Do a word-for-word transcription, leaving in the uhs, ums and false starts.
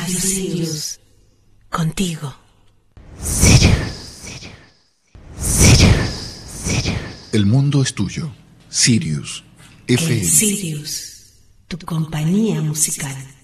Radio Sirius. Contigo. El mundo es tuyo. Sirius F M. Sirius, tu compañía musical.